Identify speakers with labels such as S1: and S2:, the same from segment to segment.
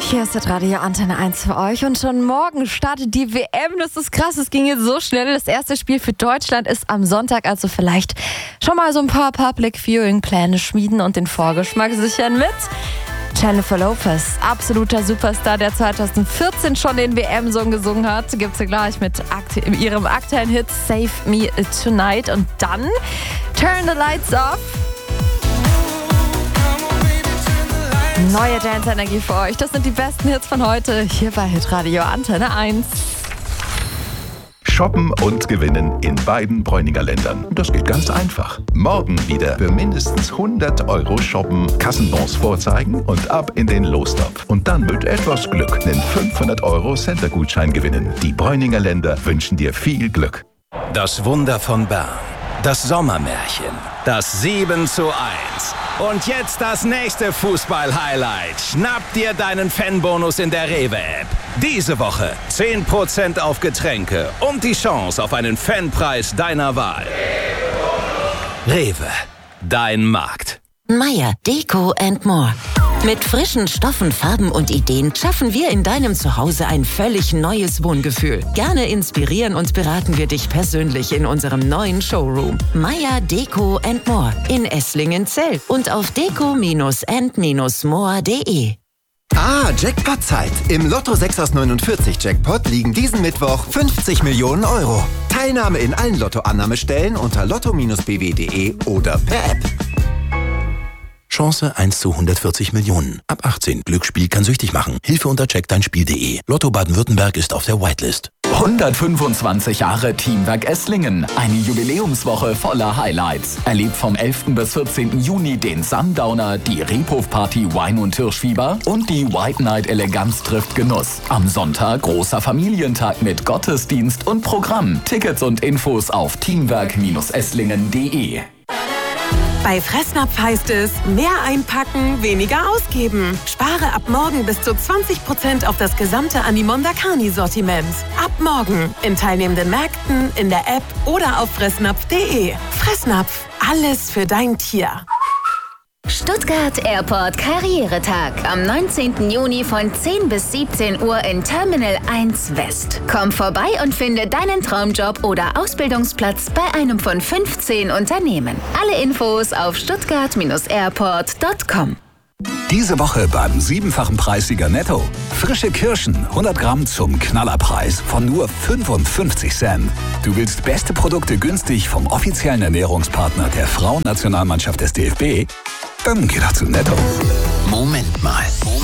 S1: Hier ist das Radio Antenne 1 für euch und schon morgen startet die WM. Das ist krass, es ging jetzt so schnell. Das erste Spiel für Deutschland ist am Sonntag, also vielleicht schon mal so ein paar Public Viewing Pläne schmieden und den Vorgeschmack sichern mit Jennifer Lopez, absoluter Superstar, der 2014 schon den WM-Song gesungen hat. Gibt sie gleich mit ihrem aktuellen Hit Save Me Tonight und dann Turn the Lights Off. Neue Dance-Energie für euch. Das sind die besten Hits von heute hier bei Hitradio Antenne 1.
S2: Shoppen und gewinnen in beiden Bräuninger Ländern. Das geht ganz einfach. Morgen wieder für mindestens 100 € shoppen, Kassenbons vorzeigen und ab in den Lostopf. Und dann mit etwas Glück einen 500 € Center-Gutschein gewinnen. Die Bräuninger Länder wünschen dir viel Glück.
S3: Das Wunder von Bern. Das Sommermärchen. Das 7:1. Und jetzt das nächste Fußball-Highlight. Schnapp dir deinen Fanbonus in der Rewe-App. Diese Woche 10% auf Getränke und die Chance auf einen Fanpreis deiner Wahl. Rewe, dein Markt.
S4: Meier Deko & More. Mit frischen Stoffen, Farben und Ideen schaffen wir in deinem Zuhause ein völlig neues Wohngefühl. Gerne inspirieren und beraten wir dich persönlich in unserem neuen Showroom. Meier Deko & More in Esslingen-Zell und auf deko-and-more.de.
S5: Jackpot-Zeit. Im Lotto 6 aus 49 Jackpot liegen diesen Mittwoch 50 Millionen €. Teilnahme in allen Lottoannahmestellen unter lotto-bw.de oder per App.
S6: Chance 1 zu 140 Millionen. Ab 18. Glücksspiel kann süchtig machen. Hilfe unter checkdeinspiel.de. Lotto Baden-Württemberg ist auf der Whitelist.
S7: 125 Jahre Teamwerk Esslingen. Eine Jubiläumswoche voller Highlights. Erlebt vom 11. bis 14. Juni den Sundowner, die Rebhof-Party Wein und Hirschfieber und die White Night Eleganz trifft Genuss. Am Sonntag großer Familientag mit Gottesdienst und Programm. Tickets und Infos auf teamwerk-esslingen.de.
S8: Bei Fressnapf heißt es, mehr einpacken, weniger ausgeben. Spare ab morgen bis zu 20% auf das gesamte Animonda Carni-Sortiment. Ab morgen in teilnehmenden Märkten, in der App oder auf fressnapf.de. Fressnapf, alles für dein Tier.
S9: Stuttgart Airport Karrieretag am 19. Juni von 10 bis 17 Uhr in Terminal 1 West. Komm vorbei und finde deinen Traumjob oder Ausbildungsplatz bei einem von 15 Unternehmen. Alle Infos auf stuttgart-airport.com.
S10: Diese Woche beim 7-fachen Preissieger Netto. Frische Kirschen, 100 Gramm zum Knallerpreis von nur 55 Cent. Du willst beste Produkte günstig vom offiziellen Ernährungspartner der Frauennationalmannschaft des DFB? Dann geh doch zu Netto.
S11: Moment mal.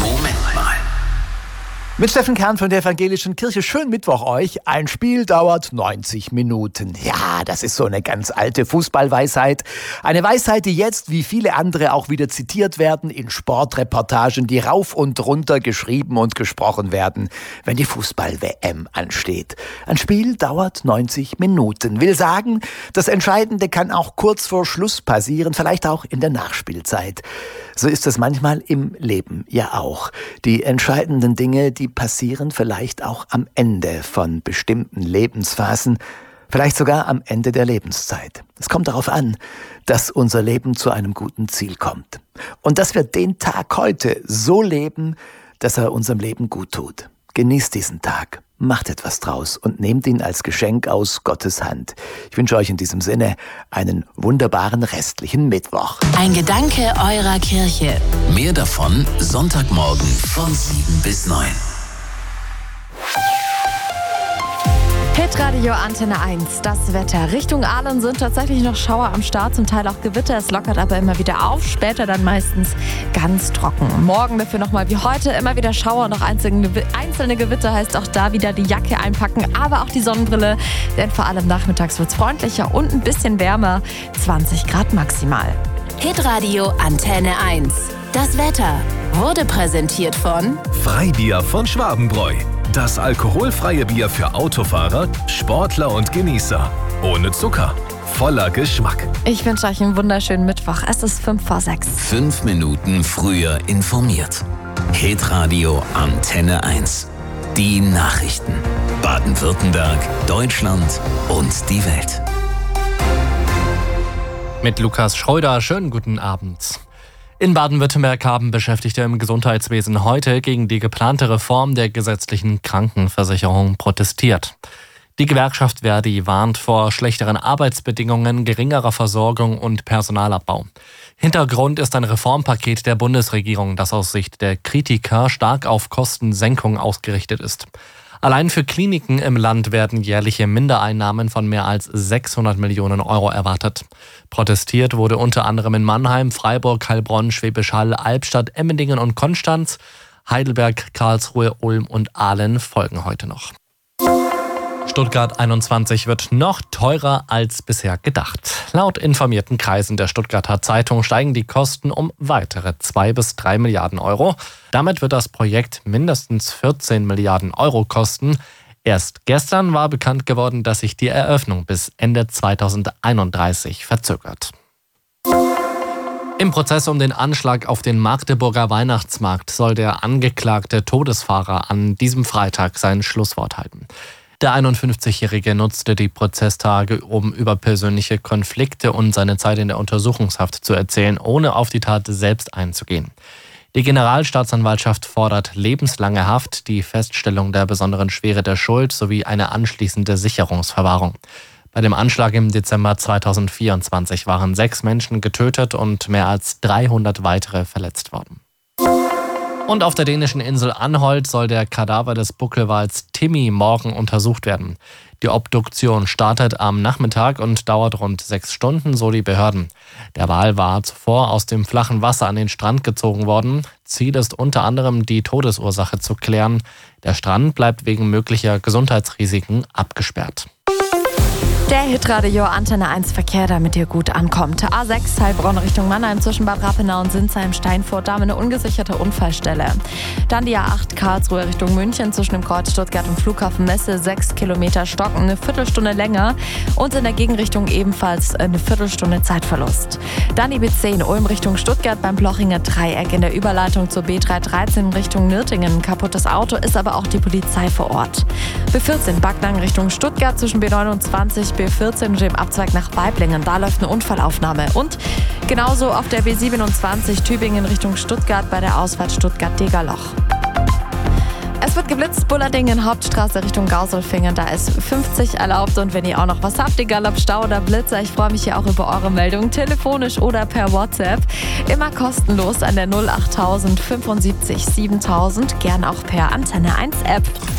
S11: Mit Steffen Kern von der Evangelischen Kirche. Schönen Mittwoch euch. Ein Spiel dauert 90 Minuten. Ja, das ist so eine ganz alte Fußballweisheit. Eine Weisheit, die jetzt, wie viele andere, auch wieder zitiert werden in Sportreportagen, die rauf und runter geschrieben und gesprochen werden, wenn die Fußball-WM ansteht. Ein Spiel dauert 90 Minuten. Will sagen, das Entscheidende kann auch kurz vor Schluss passieren, vielleicht auch in der Nachspielzeit. So ist es manchmal im Leben ja auch. Die entscheidenden Dinge, die passieren vielleicht auch am Ende von bestimmten Lebensphasen, vielleicht sogar am Ende der Lebenszeit. Es kommt darauf an, dass unser Leben zu einem guten Ziel kommt. Und dass wir den Tag heute so leben, dass er unserem Leben gut tut. Genießt diesen Tag. Macht etwas draus und nehmt ihn als Geschenk aus Gottes Hand. Ich wünsche euch in diesem Sinne einen wunderbaren restlichen Mittwoch.
S4: Ein Gedanke eurer Kirche.
S11: Mehr davon Sonntagmorgen von 7 bis 9.
S1: Hitradio Antenne 1, das Wetter. Richtung Aalen sind tatsächlich noch Schauer am Start, zum Teil auch Gewitter. Es lockert aber immer wieder auf, später dann meistens ganz trocken. Morgen dafür nochmal wie heute immer wieder Schauer, noch einzelne Gewitter, heißt auch da wieder die Jacke einpacken, aber auch die Sonnenbrille, denn vor allem nachmittags wird es freundlicher und ein bisschen wärmer, 20 Grad maximal.
S4: Hitradio Antenne 1. Das Wetter wurde präsentiert von
S12: Freibier von Schwabenbräu. Das alkoholfreie Bier für Autofahrer, Sportler und Genießer. Ohne Zucker. Voller Geschmack.
S1: Ich wünsche euch einen wunderschönen Mittwoch. Es ist 5:05.
S11: 5 Minuten früher informiert. Hitradio Antenne 1. Die Nachrichten. Baden-Württemberg, Deutschland und die Welt.
S13: Mit Lukas Schreuder, schönen guten Abend. In Baden-Württemberg haben Beschäftigte im Gesundheitswesen heute gegen die geplante Reform der gesetzlichen Krankenversicherung protestiert. Die Gewerkschaft Verdi warnt vor schlechteren Arbeitsbedingungen, geringerer Versorgung und Personalabbau. Hintergrund ist ein Reformpaket der Bundesregierung, das aus Sicht der Kritiker stark auf Kostensenkung ausgerichtet ist. Allein für Kliniken im Land werden jährliche Mindereinnahmen von mehr als 600 Millionen Euro erwartet. Protestiert wurde unter anderem in Mannheim, Freiburg, Heilbronn, Schwäbisch Hall, Albstadt, Emmendingen und Konstanz. Heidelberg, Karlsruhe, Ulm und Aalen folgen heute noch. Stuttgart 21 wird noch teurer als bisher gedacht. Laut informierten Kreisen der Stuttgarter Zeitung steigen die Kosten um weitere 2 bis 3 Milliarden Euro. Damit wird das Projekt mindestens 14 Milliarden Euro kosten. Erst gestern war bekannt geworden, dass sich die Eröffnung bis Ende 2031 verzögert. Im Prozess um den Anschlag auf den Magdeburger Weihnachtsmarkt soll der angeklagte Todesfahrer an diesem Freitag sein Schlusswort halten. Der 51-Jährige nutzte die Prozesstage, um über persönliche Konflikte und seine Zeit in der Untersuchungshaft zu erzählen, ohne auf die Tat selbst einzugehen. Die Generalstaatsanwaltschaft fordert lebenslange Haft, die Feststellung der besonderen Schwere der Schuld sowie eine anschließende Sicherungsverwahrung. Bei dem Anschlag im Dezember 2024 waren 6 Menschen getötet und mehr als 300 weitere verletzt worden. Und auf der dänischen Insel Anholt soll der Kadaver des Buckelwals Timmy morgen untersucht werden. Die Obduktion startet am Nachmittag und dauert rund 6 Stunden, so die Behörden. Der Wal war zuvor aus dem flachen Wasser an den Strand gezogen worden. Ziel ist unter anderem, die Todesursache zu klären. Der Strand bleibt wegen möglicher Gesundheitsrisiken abgesperrt.
S1: Der Hitradio Antenne 1 Verkehr, damit ihr gut ankommt. A6 Heilbronn Richtung Mannheim zwischen Bad Rappenau und Sinsheim-Steinfurt, da eine ungesicherte Unfallstelle. Dann die A8 Karlsruhe Richtung München zwischen dem Kreuz Stuttgart und Flughafen Messe, 6 Kilometer Stocken, eine Viertelstunde länger und in der Gegenrichtung ebenfalls eine Viertelstunde Zeitverlust. Dann die B10 Ulm Richtung Stuttgart beim Blochinger Dreieck in der Überleitung zur B313 Richtung Nürtingen. Kaputtes Auto, ist aber auch die Polizei vor Ort. B14 Backnang Richtung Stuttgart zwischen B29 B14 und dem Abzweig nach Weiblingen. Da läuft eine Unfallaufnahme. Und genauso auf der B27 Tübingen Richtung Stuttgart bei der Ausfahrt Stuttgart-Degerloch. Es wird geblitzt, Bullerdingen, Hauptstraße Richtung Gausolfingen. Da ist 50 erlaubt. Und wenn ihr auch noch was habt, egal ob Stau oder Blitzer, ich freue mich hier auch über eure Meldungen, telefonisch oder per WhatsApp. Immer kostenlos an der 08000 75 7000, gern auch per Antenne 1 App.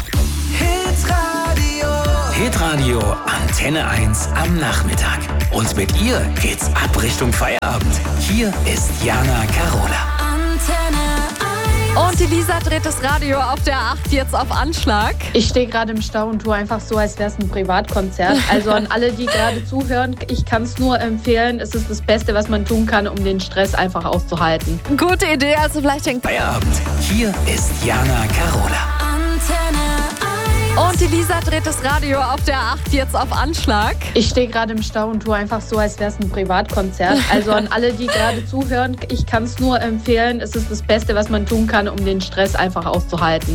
S3: Hitradio Antenne 1 am Nachmittag. Und mit ihr geht's ab Richtung Feierabend. Hier ist Jana Carola.
S1: Und die Lisa dreht das Radio auf der 8 jetzt auf Anschlag.
S14: Ich stehe gerade im Stau und tue einfach so, als wäre es ein Privatkonzert. Also an alle, die gerade zuhören, ich kann es nur empfehlen. Es ist das Beste, was man tun kann, um den Stress einfach auszuhalten.
S1: Gute Idee, also vielleicht denkt
S3: Feierabend. Hier ist Jana Carola.
S1: Und die Lisa dreht das Radio auf der 8 jetzt auf Anschlag.
S14: Ich stehe gerade im Stau und tue einfach so, als wäre es ein Privatkonzert. Also an alle, die gerade zuhören, ich kann es nur empfehlen. Es ist das Beste, was man tun kann, um den Stress einfach auszuhalten.